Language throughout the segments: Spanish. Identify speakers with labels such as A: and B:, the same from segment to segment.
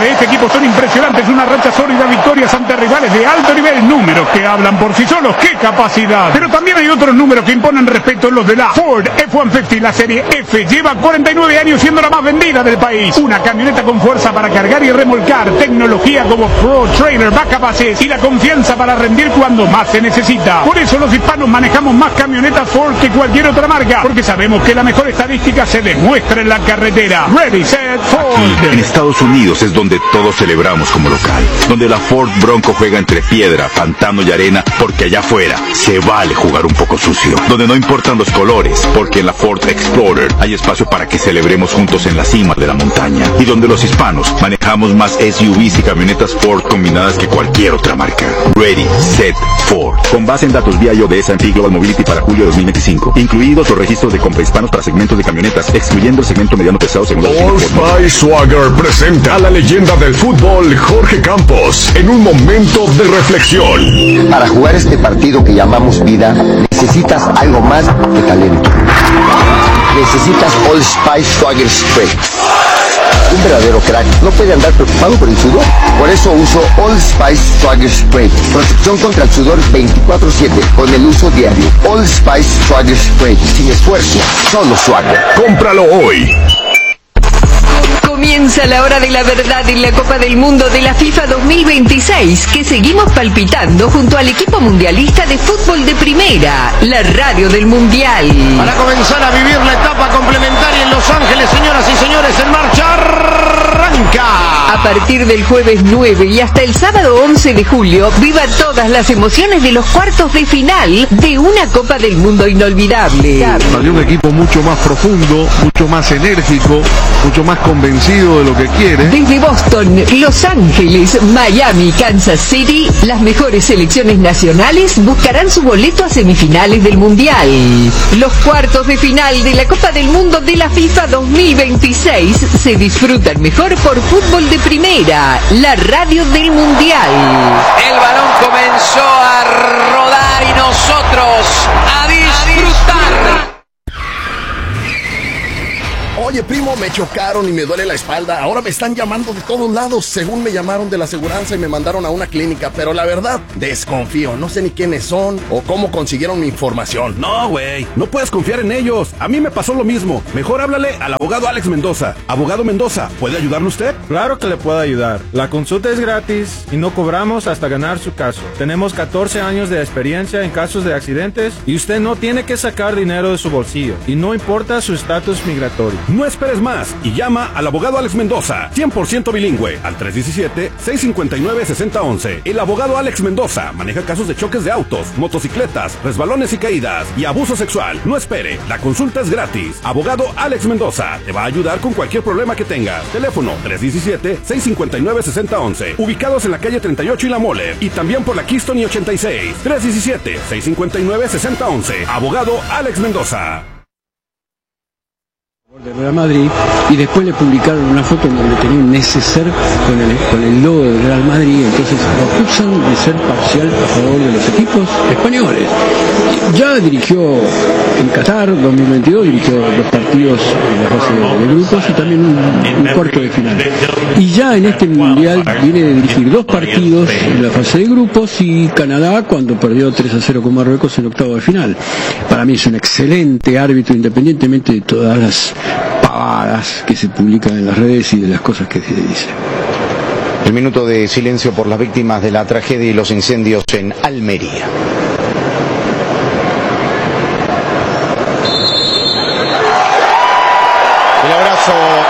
A: de este equipo son impresionantes, una racha sólida, victorias ante rivales de alto nivel, números que hablan por sí solos, ¡qué capacidad! Pero también hay otros números que imponen respeto, los de la Ford F-150, la serie F, lleva 49 años siendo la más vendida del país, una camioneta con fuerza para cargar y remolcar, tecnología como Pro Trailer, backup y la confianza para rendir cuando más se necesita. Por eso los hispanos manejamos más camionetas Ford que cualquier otra marca, porque sabemos que la mejor estadística se demuestra en la carretera. Ready, set, Ford.
B: Aquí, en Estados Unidos, es donde todos celebramos como local, donde la Ford Bronco juega entre piedra, pantano y arena, porque allá afuera se vale jugar un poco sucio, donde no importan los colores, porque en la Ford Explorer hay espacio para que celebremos juntos en la cima de la montaña, y donde los hispanos manejamos más SUVs y camionetas Ford combinadas que cualquier otra marca. Ready, set, Ford. Con base en datos BIO de S&P Global Mobility para julio de 2025, incluidos los registros de compra hispanos para segmentos de camionetas, excluyendo el segmento mediano pesado según la
C: Old Spice Swagger presenta a la leyenda del fútbol Jorge Campos en un momento de reflexión.
D: Para jugar este partido que llamamos vida, necesitas algo más que talento. Necesitas Old Spice Swagger Spray. Un verdadero crack no puede andar preocupado por el sudor. Por eso uso Old Spice Swagger Spray. Protección contra el sudor 24/7 con el uso diario. Old Spice Swagger Spray. Sin esfuerzo, solo Swagger.
C: Cómpralo hoy.
E: Comienza la hora de la verdad en la Copa del Mundo de la FIFA 2026, que seguimos palpitando junto al equipo mundialista de fútbol de primera, la radio del Mundial.
F: Para comenzar a vivir la etapa complementaria en Los Ángeles, señoras y señores, en marcha arranca.
E: A partir del jueves 9 y hasta el sábado 11 de julio, viva todas las emociones de los cuartos de final de una Copa del Mundo inolvidable.
G: Salió un equipo mucho más profundo, mucho más enérgico, mucho más convencido de lo que quiere.
E: Desde Boston, Los Ángeles, Miami, Kansas City, las mejores selecciones nacionales buscarán su boleto a semifinales del Mundial. Los cuartos de final de la Copa del Mundo de la FIFA 2026 se disfrutan mejor por fútbol de primera, la radio del Mundial.
H: El balón comenzó a rodar y nosotros a disfrutar.
F: Oye, primo, me chocaron y me duele la espalda. Ahora me están llamando de todos lados. Según me llamaron de la aseguranza y me mandaron a una clínica. Pero la verdad, desconfío. No sé ni quiénes son o cómo consiguieron mi información.
I: No, güey. No puedes confiar en ellos. A mí me pasó lo mismo. Mejor háblale al abogado Alex Mendoza. Abogado Mendoza, ¿puede ayudarle usted?
J: Claro que le puedo ayudar. La consulta es gratis y no cobramos hasta ganar su caso. Tenemos 14 años de experiencia en casos de accidentes y usted no tiene que sacar dinero de su bolsillo. Y no importa su estatus migratorio.
I: No esperes más y llama al abogado Alex Mendoza, 100% bilingüe, al 317-659-6011. El abogado Alex Mendoza maneja casos de choques de autos, motocicletas, resbalones y caídas y abuso sexual. No espere, la consulta es gratis. Abogado Alex Mendoza te va a ayudar con cualquier problema que tengas. Teléfono 317-659-6011. Ubicados en la calle 38 y La Mole y también por la Keystone y 86. 317-659-6011. Abogado Alex Mendoza.
K: De Real Madrid, y después le publicaron una foto en donde tenía un neceser con el logo del Real Madrid. Entonces lo acusan de ser parcial a favor de los equipos españoles. Ya dirigió en Qatar 2022, dirigió dos partidos en la fase de grupos y también un cuarto de final, y ya en este mundial viene de dirigir dos partidos en la fase de grupos y Canadá cuando perdió 3-0 con Marruecos en octavo de final. Para mí es un excelente árbitro, independientemente de todas las pavadas que se publican en las redes y de las cosas que se dicen.
L: El minuto de silencio por las víctimas de la tragedia y los incendios en Almería. El abrazo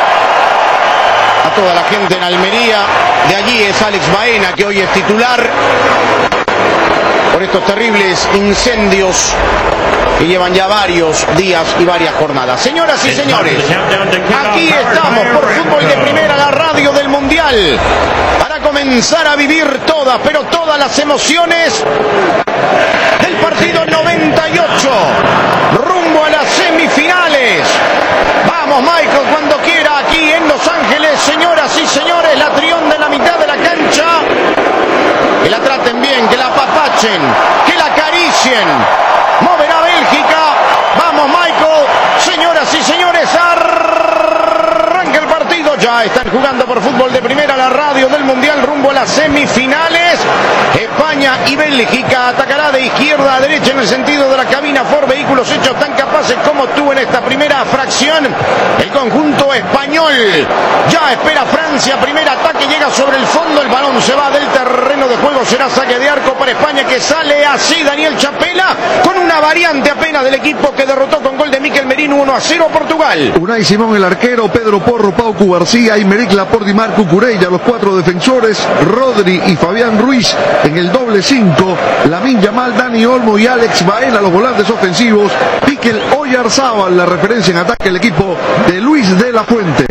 L: a toda la gente en Almería. De allí es Alex Baena, que hoy es titular por estos terribles incendios que llevan ya varios días y varias jornadas. Señoras y señores, aquí estamos por Fútbol de Primera, la radio del Mundial, para comenzar a vivir todas, pero todas las emociones del partido 98, rumbo a las semifinales. Vamos, Michael, cuando quiera, aquí en Los Ángeles. Señoras y señores, la Trión de la mitad de la cancha. Que la traten bien, que la apapachen, que la acaricien. Moverá Bélgica. Vamos, Michael. Señoras y señores, arranca el partido. Ya están jugando por Fútbol de Primera, la radio del Mundial, rumbo a las semifinales. España y Bélgica atacará de izquierda a derecha en el sentido de la cabina Ford. Vehículos hechos tan capaces como tú en esta primera fracción. El conjunto español ya espera Francia. Primer ataque, llega sobre el fondo. El balón se va del terreno de juego. Será saque de arco para España, que sale así Daniel Chapela, con una variante apenas del equipo que derrotó con gol de Mikel Merino 1-0 a Portugal.
G: Unai Simón el arquero, Pedro Porro, Paucu García, Aymeric Laporte y Marco Cucurella, los cuatro defensores, Rodri y Fabián Ruiz en el doble 5, Lamine Yamal, Dani Olmo y Alex Baena, los volantes ofensivos, Mikel Oyarzábal, la referencia en ataque, el equipo de Luis de la Fuente.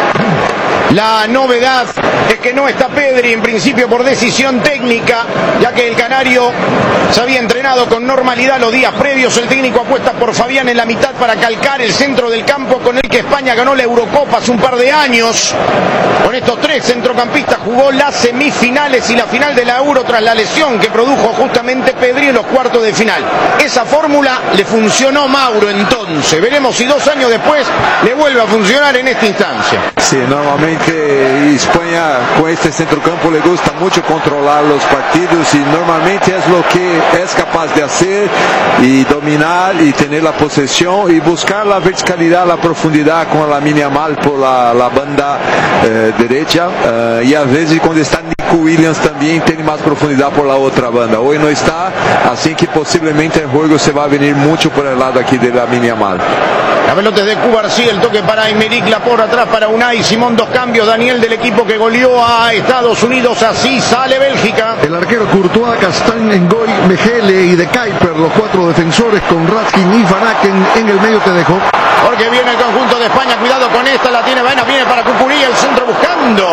L: La novedad es que no está Pedri, en principio por decisión técnica, ya que el canario se había entrenado con normalidad los días previos. El técnico apuesta por Fabián en la mitad para calcar el centro del campo con el que España ganó la Eurocopa hace un par de años. Con estos tres centrocampistas jugó las semifinales y la final de la Euro tras la lesión que produjo justamente Pedri en los cuartos de final. Esa fórmula le funcionó Mauro entonces. Veremos si 2 años después le vuelve a funcionar en esta instancia.
M: Sí, normalmente España con este centrocampo le gusta mucho controlar los partidos y normalmente es lo que es capaz de hacer y dominar y tener la posesión y buscar la verticalidad, la profundidad con Lamine Yamal por la banda derecha y a veces cuando está Nico Williams también tiene más profundidad por la otra banda. Hoy no está, así que posiblemente el juego se va a venir mucho por el lado aquí de Lamine Yamal.
L: La pelota es de Cubarsí, el toque para Aymeric Laporte, atrás para Unai Simón, 2 cambios, Daniel, del equipo que goleó a Estados Unidos. Así sale Bélgica.
G: El arquero Courtois, Castagne, Ngoy, Mejele y De Kuyper, los 4 defensores con Ratkin y Van Aken en el medio. Te dejo.
L: Porque viene el conjunto de España, cuidado con esta, la tiene Baena, viene para Cucurella, el centro buscando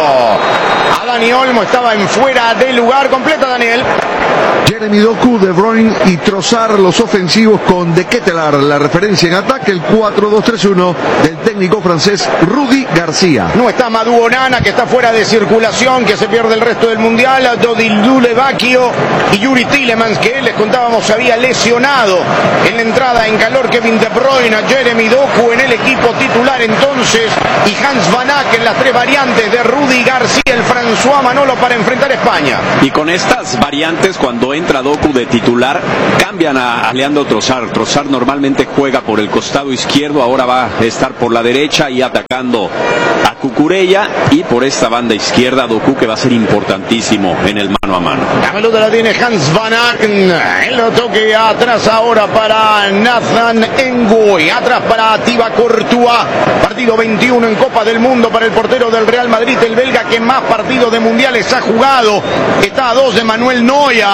L: a Dani Olmo, estaba en fuera de lugar, completa Daniel.
G: Jeremy Doku, De Bruyne y Trossard, los ofensivos con De Ketelaar, la referencia en ataque, el 4-2-3-1 del técnico francés Rudi García.
L: No está Madu Onana, que está fuera de circulación, que se pierde el resto del mundial. Dodilule Bacchio y Yuri Tielemans, que les contábamos se había lesionado en la entrada en calor. Kevin De Bruyne, Jeremy Doku en el equipo titular entonces, y Hans Van Aken, las 3 variantes de Rudi García, el François Manolo para enfrentar a España.
N: Y con estas variantes, cuando entra Doku de titular, cambian a Leandro Trossard. Trossard normalmente juega por el costado izquierdo, ahora va a estar por la derecha y atacando a Cucurella, y por esta banda izquierda Doku, que va a ser importantísimo en el mano a mano.
L: La pelota la tiene Hans Van Aken, el toque atrás ahora para Nathan Ngoy, atrás para Thibaut Courtois. Partido 21 en Copa del Mundo para el portero del Real Madrid, el belga que más partidos de mundiales ha jugado. Está a 2 de Manuel Neuer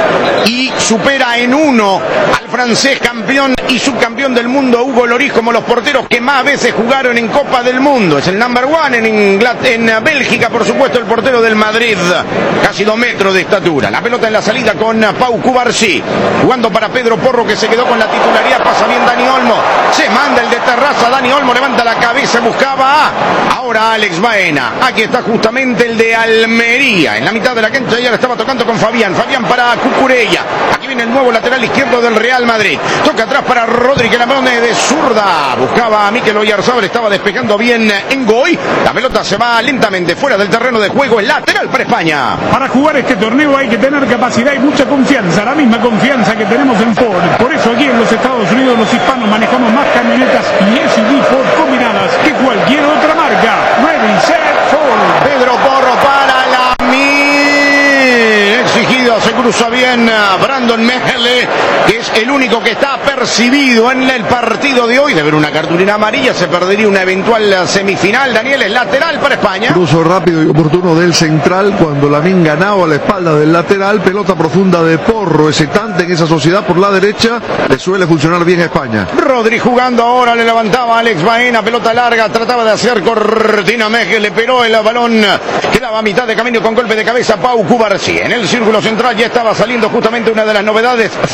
L: y supera en 1 al francés campeón y subcampeón del mundo Hugo Lloris como los porteros que más veces jugaron en Copa del Mundo. Es el number 1 en Bélgica, por supuesto, el portero del Madrid, casi 2 metros de estatura. La pelota en la salida con Pau Cubarsí, jugando para Pedro Porro, que se quedó con la titularidad. Pasa bien Dani Olmo, se manda el de terraza, Dani Olmo levanta la cabeza, buscaba ahora Alex Baena. Aquí está justamente el de Almería en la mitad de la cancha, ya la estaba tocando con Fabián para Cucurella. Aquí viene el nuevo lateral izquierdo del Real Madrid, toca atrás para Rodri, que la pone de zurda, buscaba a Mikel Oyarzábal, estaba despejando bien Ngoy. La pelota se va lentamente fuera del terreno de juego, el lateral para España.
A: Para jugar este torneo hay que tener capacidad y mucha confianza, la misma confianza que tenemos en Ford. Por eso aquí en los Estados Unidos los hispanos manejamos más camionetas y SUV Ford combinadas que cualquier otra marca. Ready, set, Ford.
L: Pedro Porro para la exigido, se cruza bien Brandon Mejele, que es el único que está percibido en el partido de hoy. De ver una cartulina amarilla se perdería una eventual semifinal. Daniel, es lateral para España.
G: Cruzo rápido y oportuno del central cuando Lamine ganaba a la espalda del lateral. Pelota profunda de Porro, ese tante en esa sociedad por la derecha, le suele funcionar bien a España.
L: Rodri jugando ahora, le levantaba Alex Baena, pelota larga, trataba de hacer cortina Mejele, pero el balón quedaba a mitad de camino con golpe de cabeza Pau Cubarsí. En el círculo central ya estaba saliendo justamente una de las novedades, Fabián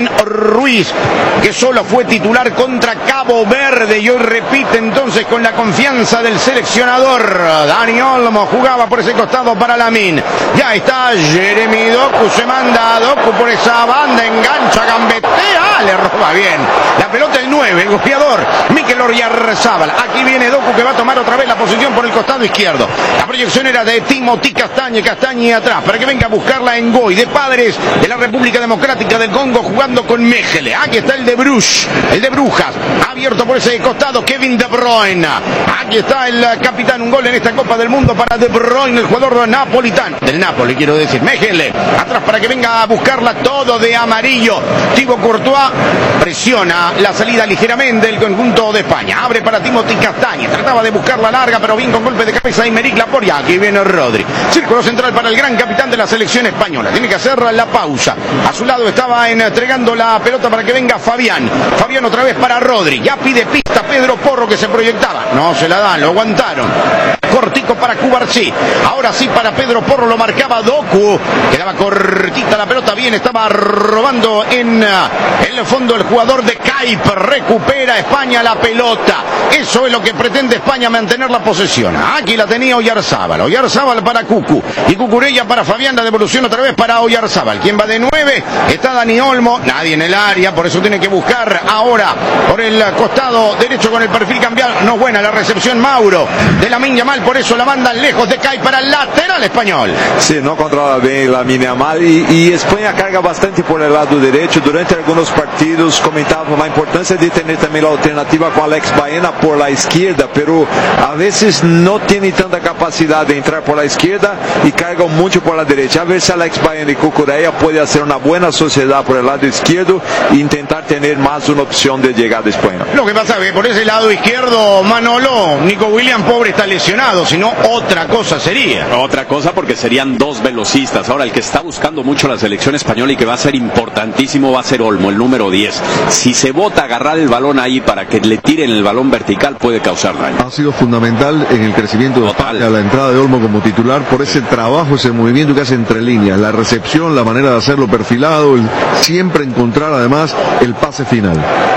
L: Fabián Ruiz, que solo fue titular contra Cabo Verde y hoy repite entonces con la confianza del seleccionador. Dani Olmo jugaba por ese costado para Lamine. Ya está Jeremy Doku, se manda a Doku por esa banda, engancha, gambetea, le roba bien la pelota el 9, el goleador Mikel Oyarzabal. Aquí viene Doku, que va a tomar otra vez la posición por el costado izquierdo. La proyección era de Timothy Castagne atrás, para que venga a buscarla en Goy, de Padres de la República Democrática del Congo, jugando con Mechele. Aquí está el de Bruges, el de Brujas, abierto por ese costado Kevin De Bruyne. Aquí está el capitán, un gol en esta Copa del Mundo para De Bruyne, el jugador napolitano, del Napoli quiero decir. Mechele, atrás para que venga a buscarla, todo de amarillo. Thibaut Courtois presiona la salida ligeramente el conjunto de España. Abre para Timothy Castagne, trataba de buscarla larga, pero bien con golpe de cabeza Aymeric Laporte. Aquí viene Rodri. Círculo central para el gran capitán de la selección española. Tiene que hacer la pausa. A su lado estaba entregando la pelota para que venga Fabián. Fabián otra vez para Rodri. Ya pide pista Pedro Porro, que se proyectaba. No se la dan, lo aguantaron. Cortico para Cubarsí. Ahora sí para Pedro Porro, lo marcaba Doku. Quedaba cortita la pelota, bien, estaba robando en el fondo el jugador de Caip. Recupera España la pelota. Eso es lo que pretende España, mantener la posesión. Aquí la tenía Oyarzabal. Oyarzabal para Cucu. Y Cucurella para Fabián, la devolución otra vez para Oyarzabal. ¿Quién va de 9? Está Dani Olmo. Nadie en el área, por eso tiene que buscar ahora por el costado derecho con el perfil cambiado. No buena la recepción, Mauro de Lamine Yamal, por eso la mandan lejos de Caip para el lateral español.
M: Sí, no controla bien Lamine Yamal y España carga bastante por el lado derecho. Durante algunos partidos comentaba la importancia de tener también la alternativa con Alex Baena por la izquierda, pero a veces no tiene tanta capacidad de entrar por la izquierda y carga mucho por la derecha. A ver si Alex Baena y Cucurella puede hacer una buena sociedad por el lado izquierdo e intentar tener más una opción de llegada de España.
L: Lo que pasa es que por ese lado izquierdo, Manolo, Nico Williams, pobre, está lesionado, sino otra cosa sería.
N: Otra cosa, porque serían dos velocistas. Ahora, el que está buscando mucho la selección española y que va a ser importantísimo va a ser Olmo, el número 10. Si se bota a agarrar el balón ahí para que le tiren el balón vertical, puede causar daño.
G: Ha sido fundamental en el crecimiento de España, la entrada de Olmo como titular, por ese trabajo, ese movimiento que hace entre líneas, la recepción, la manera de hacerlo perfilado, siempre encontrar además el pase final.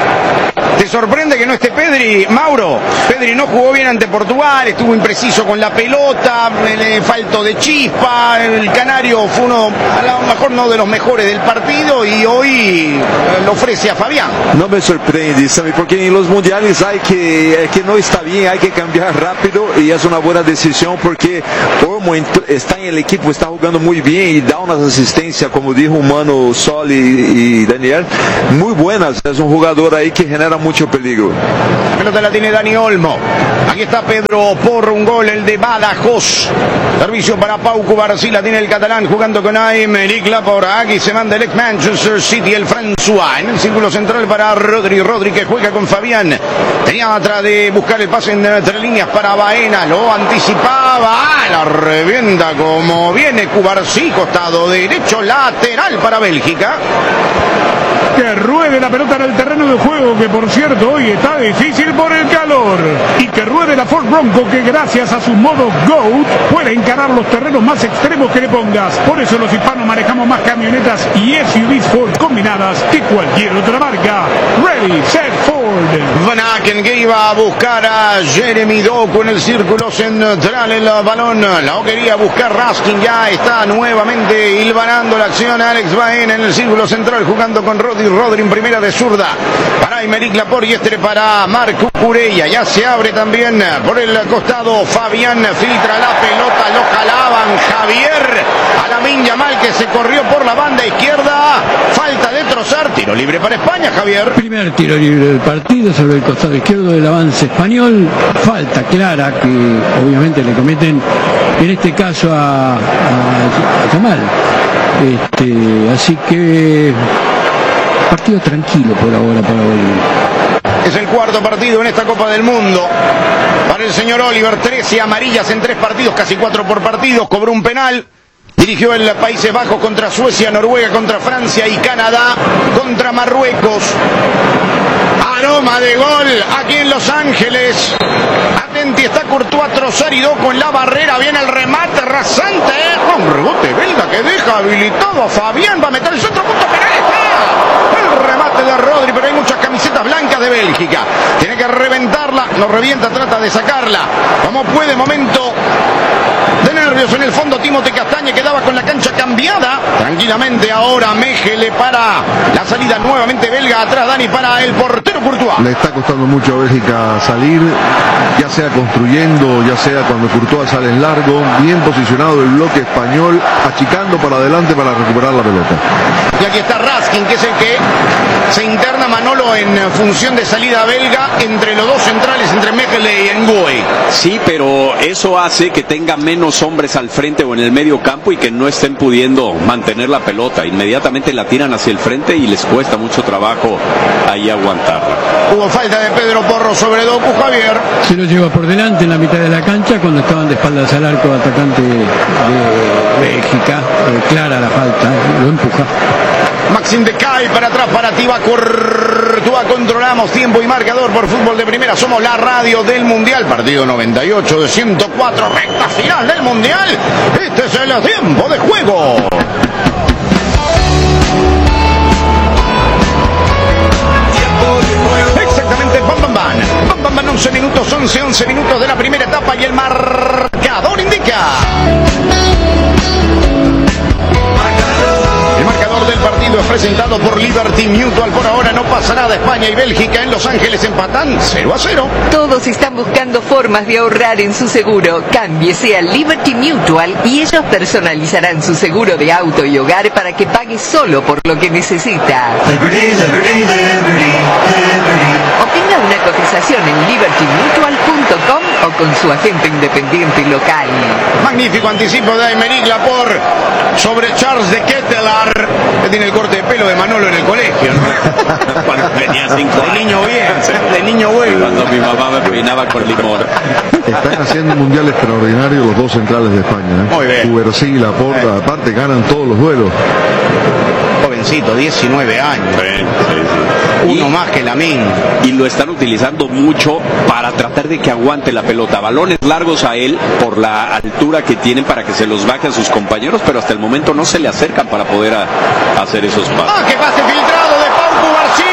L: ¿Te sorprende que no esté Pedri, Mauro? Pedri no jugó bien ante Portugal, estuvo impreciso con la pelota, le faltó de chispa, el canario fue uno, a lo mejor no de los mejores del partido, y hoy lo ofrece a Fabián.
M: No me sorprende, Sammy, porque en los mundiales hay que no está bien, hay que cambiar rápido y es una buena decisión porque Olmo está en el equipo, está jugando muy bien y da unas asistencias, como dijo Mano, Sol y Daniel, muy buenas. Es un jugador ahí que genera mucho peligro.
L: La pelota la tiene Dani Olmo. Aquí está Pedro Porro, un gol, el de Badajoz. Servicio para Pau Cubarsí, la tiene el catalán jugando con Aymeric Laporte. Aquí se manda el ex Manchester City, el François. En el círculo central para Rodri, que juega con Fabián. Tenía atrás de buscar el pase entre líneas para Baena. Lo anticipaba. La revienta como viene Cubarsí, costado derecho, lateral para Bélgica.
A: Que ruede la pelota en el terreno de juego, que por cierto hoy está difícil por el calor. Y que ruede la Ford Bronco, que gracias a su modo GOAT puede encarar los terrenos más extremos que le pongas. Por eso los hispanos manejamos más camionetas y SUVs Ford combinadas que cualquier otra marca. Ready, set, Ford.
L: Van Aken, que iba a buscar a Jeremy Doku en el círculo central, el balón lo quería buscar Raskin. Ya está nuevamente hilvanando la acción Alex Baena en el círculo central, jugando con Rodri en primera de zurda para Aymeric Laporte y para Marco Cucurella. Ya se abre también por el costado Fabián, filtra la pelota, lo jalaban Javier a Lamine Yamal, que se corrió por la banda izquierda. Falta de Trossard, tiro libre para España, Javier.
K: Primer tiro libre del partido sobre el costado izquierdo del avance español. Falta clara que obviamente le cometen en este caso a Yamal. Así que partido tranquilo por ahora para Bolivia.
L: Es el cuarto partido en esta Copa del Mundo para el señor Oliver. 13 amarillas en 3 partidos, casi 4 por partido. Cobró un penal. Dirigió el Países Bajos contra Suecia, Noruega contra Francia y Canadá contra Marruecos. Aroma de gol aquí en Los Ángeles. Atenti, está Courtois, Trossard y Doku en la barrera. Viene el remate rasante. Un rebote belga que deja habilitado a Fabián. Va a meter el centro, punto penal. Está el de Bélgica. Tiene que reventarla, no revienta, trata de sacarla. Como puede, momento de nervios en el fondo. Timothy Castañe quedaba con la cancha cambiada. Tranquilamente ahora Mejele para la salida nuevamente belga. Atrás Dani para el portero Courtois.
G: Le está costando mucho a Bélgica salir, ya sea construyendo, ya sea cuando Courtois sale en largo. Bien posicionado el bloque español, achicando para adelante para recuperar la pelota.
L: Y aquí está Raskin, que es el que se interna, Manolo, en función de salida belga entre los dos centrales, entre Mejele y Nguy.
N: Sí, pero eso hace que tenga menos hombres al frente o en el medio campo y que no estén pudiendo mantener la pelota. Inmediatamente la tiran hacia el frente y les cuesta mucho trabajo ahí aguantarla.
L: Hubo falta de Pedro Porro sobre Doku, Javier.
K: Se lo lleva por delante en la mitad de la cancha cuando estaban de espaldas al arco atacante de Bélgica. Clara la falta, lo empuja.
L: Maxim Decay para atrás para Thibaut Courtois. Controlamos tiempo y marcador por Fútbol de Primera. Somos la radio del Mundial. Partido 98 de 104. Recta final del Mundial. Este es el tiempo de juego. Exactamente, bam, 11 minutos, 11 minutos de la primera etapa y el marcador indica. El marcador del partido es presentado por Liberty Mutual. Por ahora no pasa nada. España y Bélgica en Los Ángeles empatan 0-0.
E: Todos están buscando formas de ahorrar en su seguro. Cámbiese a Liberty Mutual y ellos personalizarán su seguro de auto y hogar para que pague solo por lo que necesita. Obtenga una cotización en libertymutual.com o con su agente independiente local.
L: Magnífico anticipo de Aymeric Laporte sobre Charles de Ketelaar, que tiene el corte de pelo de Manolo en el colegio, ¿no?
N: Cuando tenía 5 años.
L: De niño bien, de niño bueno.
N: Cuando mi mamá me peinaba con limón.
G: Están haciendo un mundial extraordinario los dos centrales de España.
L: Muy bien.
G: Cubarsí y Laporte, aparte ganan todos los duelos.
L: Jovencito, 19 años.
N: Sí.
L: Uno más que Lamine.
N: Y lo están utilizando mucho para tratar de que aguante la pelota. Balones largos a él por la altura que tienen para que se los baje a sus compañeros, pero hasta el momento no se le acercan para poder hacer esos pasos.
L: ¡Ah, qué pase filtrado de Pau Cubarsí!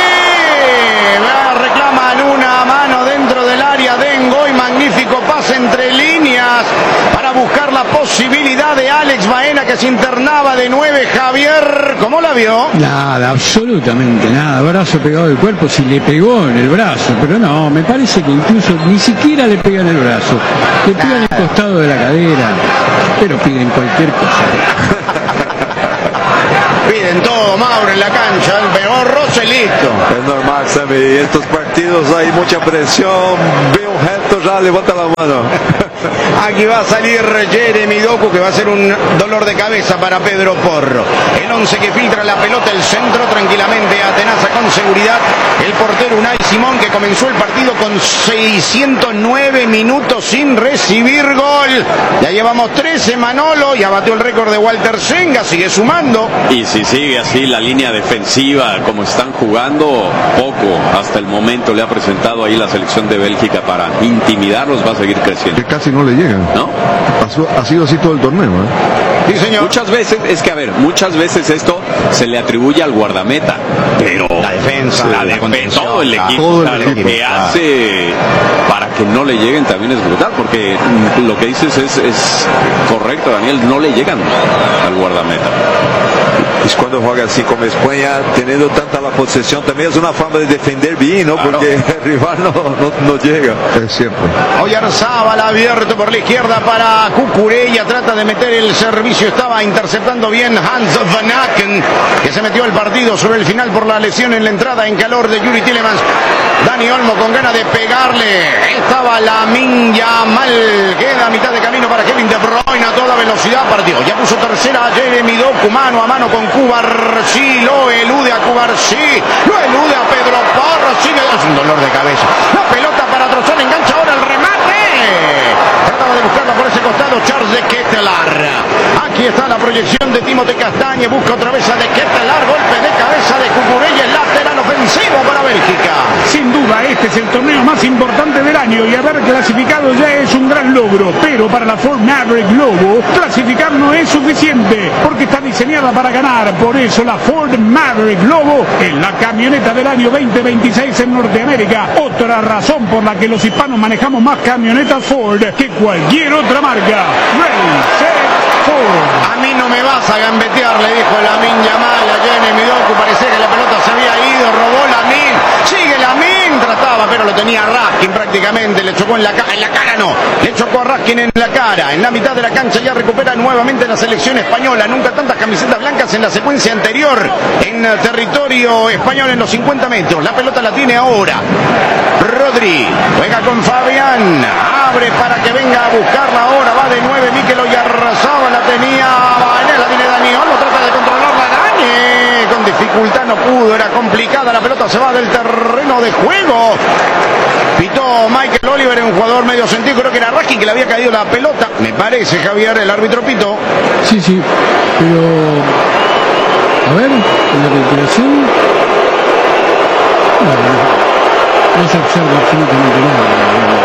L: Reclaman una mano dentro del área de Ngoy. Magnífico pase entre líneas para buscar la posibilidad de Alex Baena, que se internaba de 9. Javier, ¿cómo la vio?
K: Nada, absolutamente nada. Brazo pegado del cuerpo, si le pegó en el brazo, pero no, me parece que incluso ni siquiera le pega en el brazo, le pega en el costado de la cadera, pero piden cualquier cosa.
L: Piden todo, Mauro, en la cancha, el peor roce, listo.
M: Es normal, Sammy, estos partidos hay mucha presión, ve un gesto, ya levanta la mano.
L: Aquí va a salir Jeremy Doku, que va a ser un dolor de cabeza para Pedro Porro. El 11 que filtra la pelota, el centro tranquilamente, atenaza con seguridad el portero Unai Simón, que comenzó el partido con 609 minutos sin recibir gol. Ya llevamos 13, Manolo, ya batió el récord de Walter Senga, sigue sumando.
N: Y si sigue así la línea defensiva como están jugando, poco hasta el momento le ha presentado ahí la selección de Bélgica para intimidarlos, va a seguir creciendo.
G: Que casi no le llegan.
N: ¿No?
G: Ha sido así todo el torneo, ¿eh?
L: Sí, señor.
N: Muchas veces, es que a ver, muchas veces esto se le atribuye al guardameta, pero
L: la defensa,
N: todo el equipo, lo que hace para que no le lleguen también es brutal, porque lo que dices es correcto, Daniel, no le llegan al guardameta.
M: Y cuando juega así como España, teniendo tanta la posesión, también es una forma de defender bien, ¿no?
N: Claro.
M: Porque el rival no llega.
G: Es cierto.
L: Oyarzábal abierto por la izquierda para Cucurella, trata de meter el servicio, estaba interceptando bien Hans Van Aken, que se metió al partido sobre el final por la lesión en la entrada en calor de Yuri Tielemans. Dani Olmo con ganas de pegarle, estaba Lamine Yamal, queda a mitad de camino para Kevin De Bruyne a toda velocidad, partió, ya puso tercera a Jeremy Doku, mano a mano con Cubarsí, lo elude a Cubarsí, lo elude a Pedro Porro, sigue, es un dolor de cabeza, la pelota para Trozón, engancha ahora el remate, trataba de buscarla por ese costado Charles de Ketelaar. Aquí está la proyección de Timote Castañe. Busca otra vez a De Ketelaar. Golpe de cabeza de Cucurella. El lateral ofensivo para Bélgica.
A: Sin duda, este es el torneo más importante del año y haber clasificado ya es un gran logro. Pero para la Ford Maverick Globo, clasificar no es suficiente porque está diseñada para ganar. Por eso la Ford Maverick Globo es la camioneta del año 2026 en Norteamérica. Otra razón por la que los hispanos manejamos más camionetas Ford que cualquier otra marca. Ready, set, Ford.
L: A mí no me vas a gambetear, le dijo Lamine Yamal a Jeremy Doku. Parecía que la pelota se había ido, robó Lamine. Sigue Lamine, trataba, pero lo tenía Raskin prácticamente. Le chocó en la cara, no. Le chocó a Raskin en la cara. En la mitad de la cancha ya recupera nuevamente la selección española. Nunca tantas camisetas blancas en la secuencia anterior en territorio español en los 50 metros. La pelota la tiene ahora Rodri. Juega con Fabián. Abre para que venga a buscarla ahora. Va de 9 Mikel Oyarzabal. La tenía Baena, la tiene Dani Olmo. Trata de controlarla Dani. Con dificultad no pudo. Era complicada. La pelota se va del terreno de juego. Pitó Michael Oliver, un jugador medio sentido. Creo que era Raskin que le había caído la pelota. Me parece, Javier, el árbitro pitó.
K: Sí, pero a ver, en la recuperación no se observa absolutamente nada.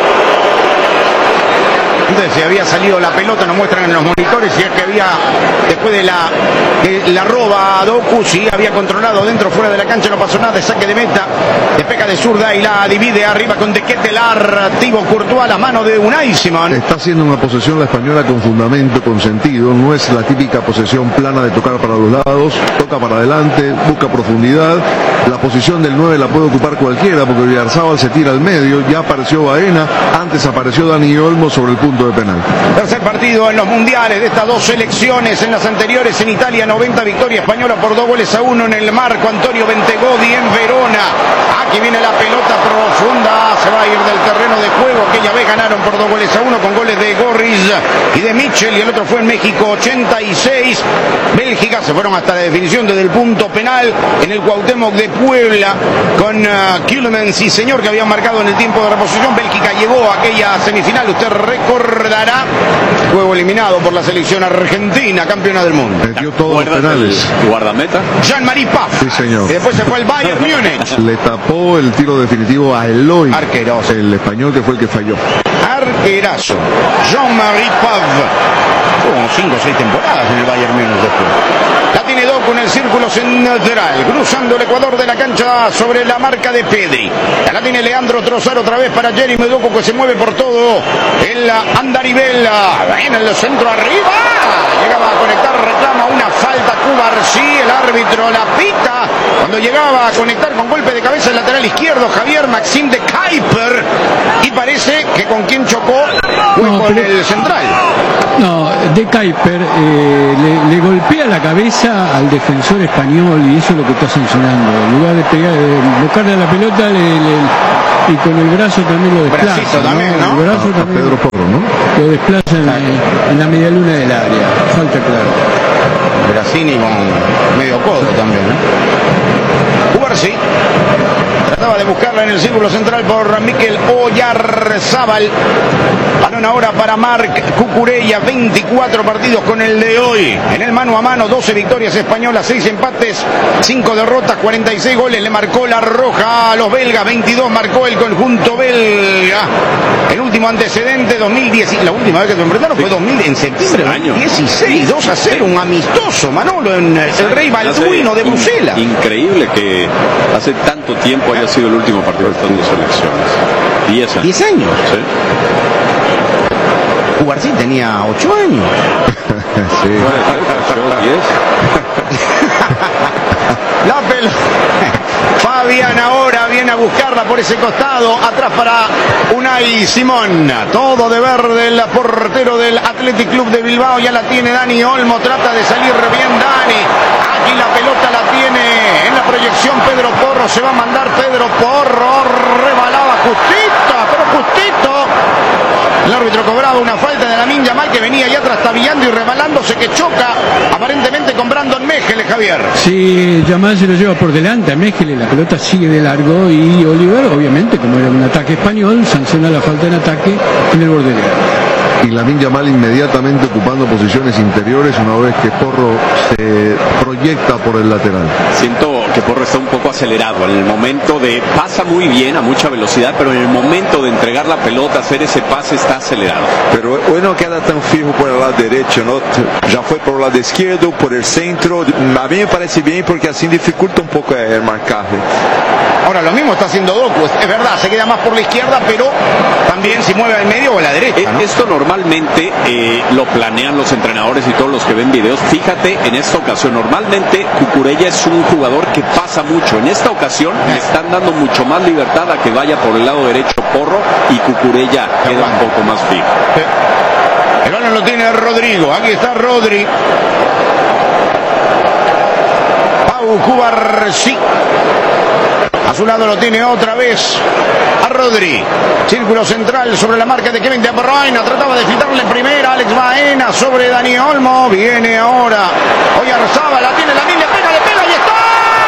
L: Entonces, si había salido la pelota, nos muestran en los monitores, si es que había, después de la roba a Doku, si había controlado dentro o fuera de la cancha, no pasó nada, de saque de meta, despeja de zurda y la divide arriba con De Ketelaar, Thibaut Courtois, la mano de Unai Simón.
G: Está haciendo una posesión la española con fundamento, con sentido, no es la típica posesión plana de tocar para los lados, toca para adelante, busca profundidad, la posición del 9 la puede ocupar cualquiera, porque Oyarzabal se tira al medio, ya apareció Baena, antes apareció Dani Olmo sobre el punto de penal.
L: Tercer partido en los mundiales de estas dos selecciones. En las anteriores en Italia 90, victoria española por 2-1 en el Marco Antonio Bentegodi en Verona. Aquí viene la pelota profunda, se va a ir del terreno de juego. Aquella vez ganaron por 2-1 con goles de Gorris y de Mitchell, y el otro fue en México 86. Bélgica se fueron hasta la definición desde el punto penal en el Cuauhtémoc de Puebla con Kuhlman, sí señor, que habían marcado en el tiempo de reposición. Bélgica llegó a aquella semifinal, usted recordará, juego eliminado por la selección argentina, campeona del mundo.
G: Metió todos los penales.
N: Guardameta
L: Jean-Marie Pfaff.
G: Sí señor.
L: Y después se fue el Bayern Múnich.
G: Le tapó el tiro definitivo a Eloy,
L: arqueroso,
G: el español que fue el que falló.
L: Arquerazo, Jean-Marie Pfaff. Tuvo 5 o 6 temporadas en el Bayern Múnich después. La tiene Doku en el círculo central, cruzando el ecuador de la cancha sobre la marca de Pedri. La tiene Leandro Trossard otra vez para Jeremy Doku, que se mueve por todo el andarivel. En el centro arriba. Llegaba a conectar, reclama una falta Cubarsí, el árbitro la pita. Cuando llegaba a conectar con golpe de cabeza el lateral izquierdo, Javier Maxim de Kuiper. Y parece que con quien chocó fue con el central.
K: No, de Kuiper le golpea la cabeza al defensor español y eso es lo que está sancionando. En lugar de pegar, buscarle a la pelota y con el brazo también lo desplaza.
L: También, ¿no?
K: El brazo también
G: Pedro Porro, ¿no?
K: lo desplaza en la media luna del área. Falta clara.
L: Brasini con medio codo también, ¿no? Cubarsí trataba de buscarla en el círculo central por Mikel Oyarzabal. Balón ahora para Marc Cucurella. 24 partidos con el de hoy. En el mano a mano, 12 victorias españolas, 6 empates, 5 derrotas, 46 goles. Le marcó la roja a los belgas. 22 marcó el conjunto belga. El último antecedente, 2010. La última vez que se enfrentaron fue en septiembre de 2016. 2-0, un amistoso, Manolo, en el Rey Balduino de Bruselas.
N: Increíble que hace tanto tiempo haya sido el último partido de estas dos selecciones. 10 años.
L: 10 años.
N: Sí.
L: Cubarsí tenía 8 años.
G: Sí.
N: 10.
L: La pelota. Fabián ahora viene a buscarla por ese costado. Atrás para Unai Simón. Todo de verde el portero del Athletic Club de Bilbao. Ya la tiene Dani Olmo. Trata de salir bien Dani. Aquí la pelota la tiene en la proyección Pedro Porro. Se va a mandar Pedro Porro. Rebalaba justito, pero justito. El árbitro cobraba una falta de Lamine Yamal, que venía ya trastabillando y rebalándose, que choca aparentemente con Brandon Mejele, Javier.
K: Sí, Yamal se lo lleva por delante a Mejele, la pelota sigue de largo y Oliver, obviamente, como era un ataque español, sanciona la falta en ataque en el borde del área.
G: y Lamine Yamal inmediatamente ocupando posiciones interiores una vez que Porro se proyecta por el lateral.
N: Siento que Porro está un poco acelerado en el momento de, pasa muy bien a mucha velocidad, pero en el momento de entregar la pelota, hacer ese pase, está acelerado.
M: Pero hoy no queda tan fijo por el lado derecho, ¿no? Ya fue por el lado izquierdo, por el centro. A mí me parece bien porque así dificulta un poco el marcaje.
L: Ahora lo mismo está haciendo Doku, es verdad, se queda más por la izquierda, pero también se mueve al medio o a la derecha, ¿no?
N: Esto normalmente lo planean los entrenadores y todos los que ven videos. Fíjate, en esta ocasión, normalmente Cucurella es un jugador que pasa mucho. En esta ocasión le están dando mucho más libertad a que vaya por el lado derecho Porro y Cucurella queda un poco más fijo.
L: El balón lo tiene Rodrigo, aquí está Rodri. Pau Cubarsí. A su lado lo tiene otra vez a Rodri. Círculo central sobre la marca de Kevin De Bruyne. Trataba de filtrarle primera. Alex Baena sobre Dani Olmo. Viene ahora Oyarzabal. La tiene Lamine. Le pega y está.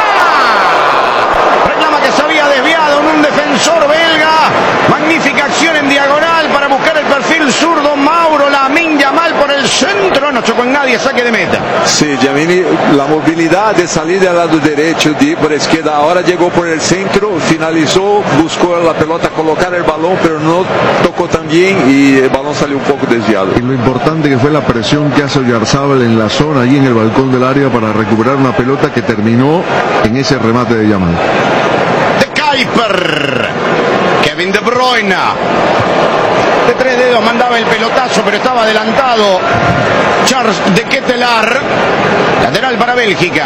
L: Reclama que se había desviado en un defensor belga. Magnífica acción en diagonal para buscar el perfil zurdo. Mauro Lamine Yamal por el centro. No chocó en nadie. Saque de meta.
M: Sí, Giannini, la movilidad de salir del lado derecho, de ir por la izquierda, ahora llegó por el centro, finalizó, buscó la pelota, colocar el balón, pero no tocó tan bien y el balón salió un poco desviado.
G: Y lo importante que fue la presión que hace Oyarzabal en la zona, allí en el balcón del área, para recuperar una pelota que terminó en ese remate de Yamal.
L: De Kuiper, Kevin De Bruyne. De 3 dedos mandaba el pelotazo, pero estaba adelantado Charles de Ketelaar. Lateral para Bélgica.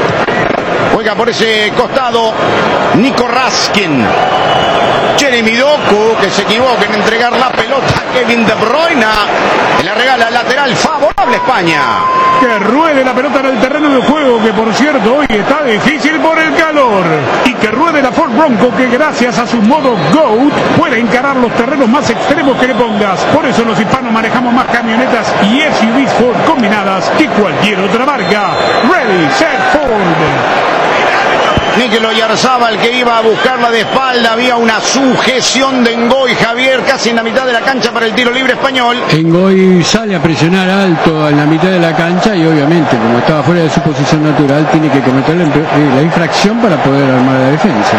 L: Juega por ese costado Nico Raskin. Jeremy Doku, que se equivoca en entregar la pelota a Kevin De Bruyne. Que le regala el lateral favorable a España.
A: Que ruede la pelota en el terreno de juego, que por cierto hoy está difícil por el calor. Y que ruede la Ford Bronco, que gracias a su modo GOAT puede encarar los terrenos más extremos que le pongas. Por eso los hispanos manejamos más camionetas y SUVs Ford combinadas que cualquier otra marca. Ready, set, Ford.
L: Mikel Oyarzabal, que iba a buscarla de espalda. Había una sujeción de Ngoy, Javier, casi en la mitad de la cancha para el tiro libre español.
K: Ngoy sale a presionar alto en la mitad de la cancha y obviamente, como estaba fuera de su posición natural, tiene que cometer la infracción para poder armar la defensa.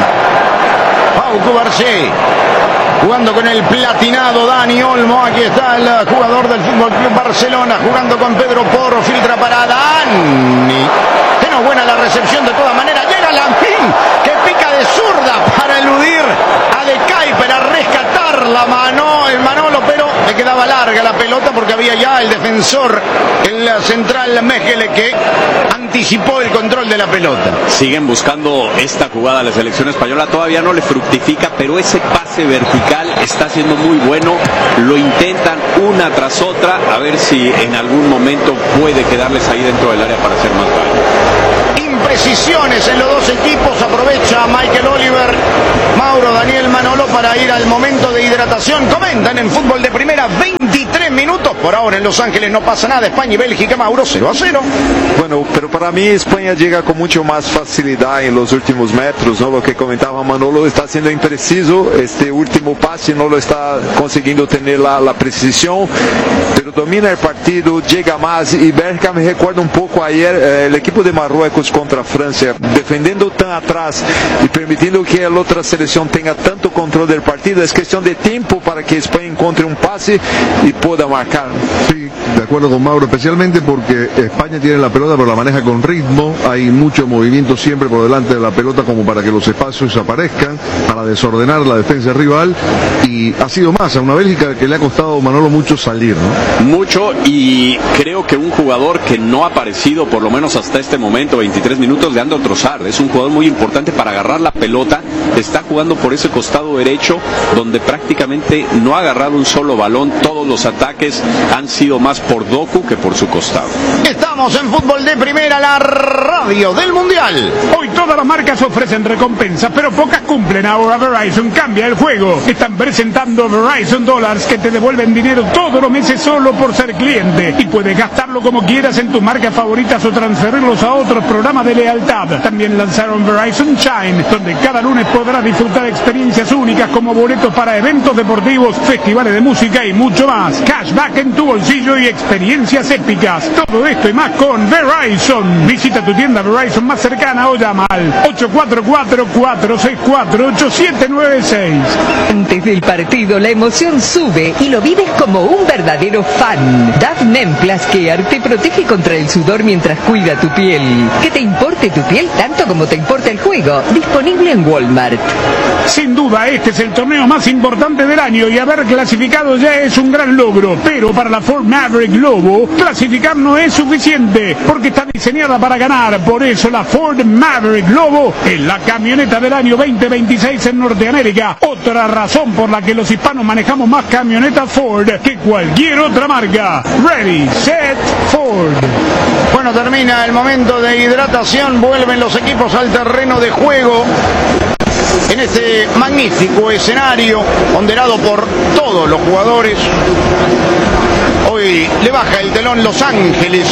L: Pau Cubarsí, jugando con el platinado Dani Olmo. Aquí está el jugador del Fútbol Club Barcelona, jugando con Pedro Porro. Filtra para Dani. Que no buena la recepción de todas maneras. Llega Lamine, que pica de zurda para eludir a De Kuiper, a rescatar la mano, el Manolo, pero le quedaba larga la pelota porque había ya el defensor, el central Mejele, que anticipó el control de la pelota.
N: Siguen buscando esta jugada a la selección española, todavía no le fructifica, pero ese pase vertical está siendo muy bueno. Lo intentan una tras otra, a ver si en algún momento puede quedarles ahí dentro del área para hacer más daño.
L: Imprecisiones en los dos equipos. Aprovecha Michael Oliver, Mauro Daniel Manolo para ir al momento de hidratación. Comentan en Fútbol de Primera, 23 minutos. Por ahora en Los Ángeles no pasa nada. España y Bélgica, Mauro, 0-0.
M: Bueno, pero para mí España llega con mucho más facilidad en los últimos metros, ¿no? Lo que comentaba Manolo, está siendo impreciso. Este último pase no lo está consiguiendo tener la precisión, pero domina el partido, llega más. Y Bélgica me recuerda un poco ayer el equipo de Marruecos contra Francia, defendiendo tan atrás y permitiendo que la otra selección tenga tanto control del partido. Es cuestión de tiempo para que España encuentre un pase y pueda marcar.
G: Sí, de acuerdo con Mauro, especialmente porque España tiene la pelota pero la maneja con ritmo, hay mucho movimiento siempre por delante de la pelota como para que los espacios aparezcan, para desordenar la defensa rival, y ha sido más a una Bélgica que le ha costado, Manolo, mucho salir, ¿no?
N: Mucho, y creo que un jugador que no ha aparecido por lo menos hasta este momento, 23 minutos, Leandro Trossard, es un jugador muy importante para agarrar la pelota. Está jugando por ese costado derecho donde prácticamente no ha agarrado un solo balón. Todos los ataques han sido más por Doku que por su costado.
L: Estamos en Fútbol de Primera, la radio del Mundial.
A: Hoy todas las marcas ofrecen recompensas, pero pocas cumplen. Ahora Verizon cambia el juego. Están presentando Verizon Dollars que te devuelven dinero todos los meses solo por ser cliente. Y puedes gastarlo como quieras en tus marcas favoritas o transferirlos a otros programas de lealtad. También lanzaron Verizon Shine, donde cada lunes podrás disfrutar de experiencias únicas como boletos para eventos deportivos, festivales de música y mucho más. Cashback en tu bolsillo y experiencias épicas. Todo esto y más con Verizon. Visita tu tienda Verizon más cercana o llama al 844-464-8796.
E: Antes del partido la emoción sube y lo vives como un verdadero fan. Dove Men Plus Care te protege contra el sudor mientras cuida tu piel. Que te importe tu piel tanto como te importa el juego. Disponible en Walmart.
A: Sin duda, este es el torneo más importante del año y haber clasificado ya es un gran logro. Pero para la Ford Maverick Lobo, clasificar no es suficiente porque está diseñada para ganar. Por eso la Ford Maverick Lobo es la camioneta del año 2026 en Norteamérica. Otra razón por la que los hispanos manejamos más camionetas Ford que cualquier otra marca. Ready, set, Ford.
L: Bueno, termina el momento de hidratación. Vuelven los equipos al terreno de juego en este magnífico escenario ponderado por todos los jugadores. Hoy le baja el telón Los Ángeles.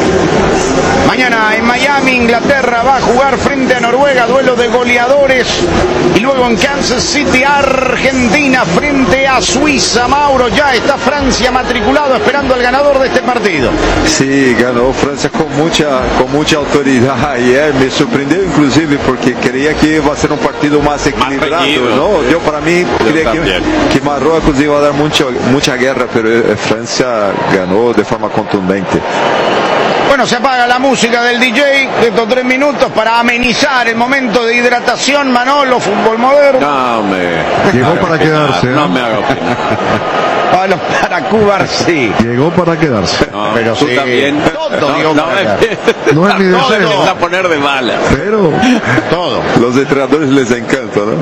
L: Mañana en Miami, Inglaterra va a jugar frente a Noruega, duelo de goleadores. Y luego en Kansas City, Argentina frente a Suiza. Mauro, ya está Francia matriculado esperando al ganador de este partido.
M: Sí, ganó Francia con mucha autoridad ayer. Me sorprendió inclusive porque creía que iba a ser un partido más equilibrado, ¿no? Yo para mí creía que Marruecos iba a dar mucha guerra, pero Francia ganó de forma contundente.
L: Bueno, se apaga la música del DJ de estos 3 minutos para amenizar el momento de hidratación. Manolo, fútbol moderno.
N: No,
G: llegó para quedarse.
N: No me haga opinar.
L: Para Cuba, sí.
G: Llegó para quedarse.
N: No,
L: pero
N: tú
L: sí.
N: también.
L: Todo llegó para quedarse.
G: No es mi deseo.
N: Vas a poner de mala.
G: Pero
L: Todo.
M: Los entrenadores les encanta, ¿no?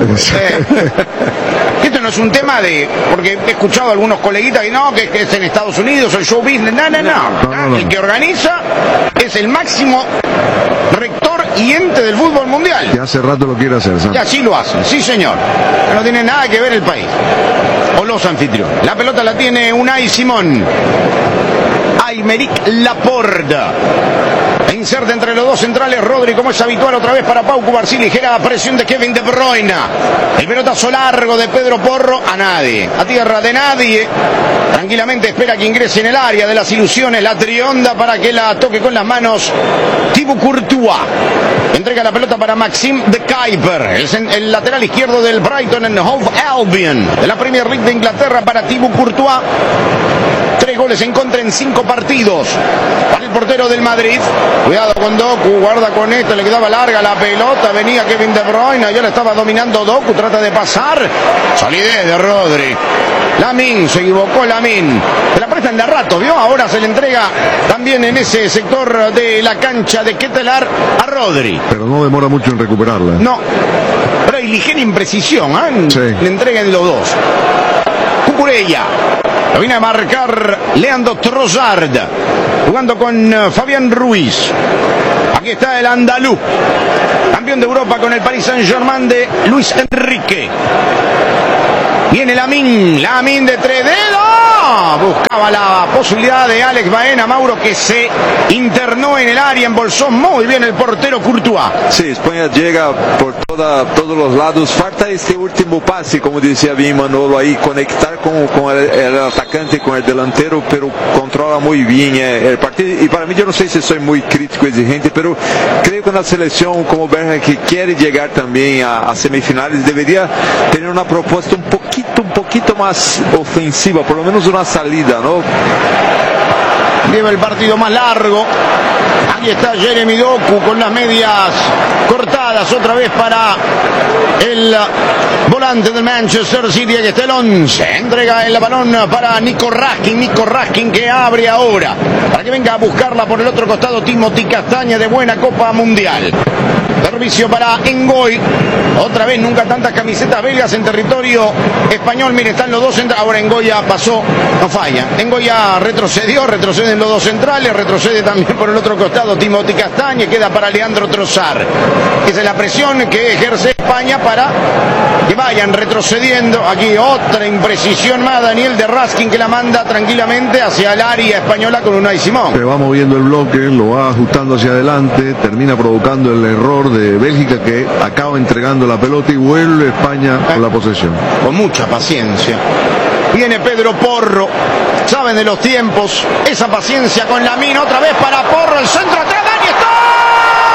L: Esto no es un tema de... Porque he escuchado a algunos coleguitas que no, que es en Estados Unidos, el show business. No. El que organiza es el máximo rector y ente del fútbol mundial.
G: Y hace rato lo quiere hacer, ¿sabes?
L: Y así lo hacen, sí señor. No tiene nada que ver el país. O los anfitriones. La pelota la tiene Unai Simón. Aymeric Laporte. E inserta entre los dos centrales Rodri, como es habitual, otra vez para Pau Cubarsí. Ligera presión de Kevin De Bruyne. El pelotazo largo de Pedro Porro a nadie. A tierra de nadie. Tranquilamente espera que ingrese en el área de las ilusiones la trionda para que la toque con las manos Thibaut Courtois. Entrega la pelota para Maxime de Kuiper, el lateral izquierdo del Brighton and Hove Albion de la Premier League de Inglaterra, para Thibaut Courtois. 3 goles en contra en 5 partidos para el portero del Madrid. Cuidado con Doku, guarda con esto, le quedaba larga la pelota, venía Kevin De Bruyne, ya la estaba dominando Doku, trata de pasar, solidez de Rodri. Lamine, se equivocó Lamine, se la prestan de rato, ¿vio? Ahora se le entrega también en ese sector de la cancha de Ketelar a Rodri.
G: Pero no demora mucho en recuperarla.
L: No, pero hay ligera imprecisión, ¿eh?
G: Sí.
L: Le entregan los dos. Cucurella. Lo viene a marcar Leandro Trossard, jugando con Fabián Ruiz. Aquí está el andaluz, campeón de Europa con el Paris Saint-Germain de Luis Enrique. Viene Lamine de 3 dedos. Buscaba la posibilidad de Alex Baena, Mauro, que se internó en el área, embolsó muy bien el portero Courtois.
M: Sí, España llega por todos los lados. Falta este último pase, como decía bien Manolo, ahí conectar con el atacante, con el delantero, pero controla muy bien el partido. Y para mí, yo no sé si soy muy crítico, exigente, pero creo que una selección como Bélgica, que quiere llegar también a semifinales, debería tener una propuesta un poquito más ofensiva, por lo menos una salida, ¿no?
L: Lleva el partido más largo. Aquí está Jeremy Doku con las medias cortadas otra vez para el volante del Manchester City. Aquí está el 11. Entrega el balón para Nico Raskin que abre ahora para que venga a buscarla por el otro costado Timothy Castaña, de buena Copa Mundial. Servicio para Ngoy. Otra vez, nunca tantas camisetas belgas en territorio español. Mire, están los dos centrales. Ahora Ngoy ya pasó, no falla. Ngoy ya retrocedió, retroceden los dos centrales, retrocede también por el otro costado Timothy Castañe, queda para Leandro Trossard. Esa es la presión que ejerce España para que vayan retrocediendo. Aquí otra imprecisión más, Daniel de Raskin, que la manda tranquilamente hacia el área española con Unai Simón.
G: Se va moviendo el bloque, lo va ajustando hacia adelante, termina provocando el error de Bélgica, que acaba entregando la pelota y vuelve España con la posesión.
L: Con mucha paciencia. Viene Pedro Porro, saben de los tiempos, esa paciencia con Lamine, otra vez para Porro, el centro atrás, Dani, ¡está!